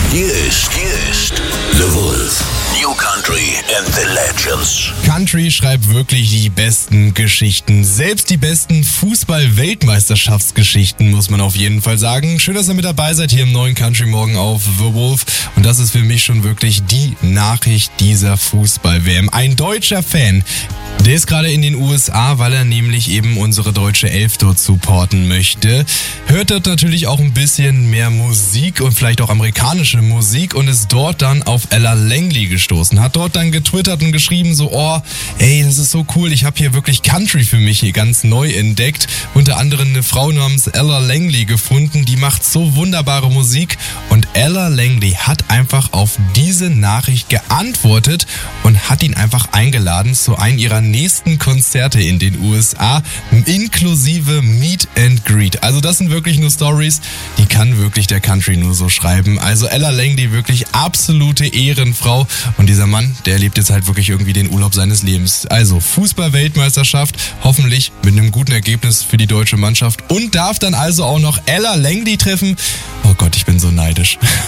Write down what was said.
Hier ist The Wolf. New Country and the Legends. Country schreibt wirklich die besten Geschichten. Selbst die besten Fußball-Weltmeisterschaftsgeschichten, muss man auf jeden Fall sagen. Schön, dass ihr mit dabei seid hier im neuen Country Morgen auf The Wolf. Und das ist für mich schon wirklich die Nachricht dieser Fußball-WM. Ein deutscher Fan, der ist gerade in den USA, weil er nämlich eben unsere deutsche Elf dort supporten möchte. Hört dort natürlich auch ein bisschen mehr Musik und vielleicht auch amerikanische Musik und ist dort dann auf Ella Langley gestoßen. Hat dort dann getwittert und geschrieben so, das ist so cool, ich habe hier wirklich Country für mich hier ganz neu entdeckt. Unter anderem eine Frau namens Ella Langley gefunden, die macht so wunderbare Musik. Und Ella Langley hat einfach auf diese Nachricht geantwortet und hat ihn einfach eingeladen zu einem ihrer nächsten Konzerte in den USA, inklusive Meet and Greet. Also das sind wirklich nur Stories, die kann wirklich der Country nur so schreiben. Also Ella Langley, wirklich absolute Ehrenfrau. Und dieser Mann, der erlebt jetzt halt wirklich irgendwie den Urlaub seines Lebens. Also Fußball-Weltmeisterschaft, hoffentlich mit einem guten Ergebnis für die deutsche Mannschaft und darf dann also auch noch Ella Langley treffen. Oh Gott, ich bin so neidisch.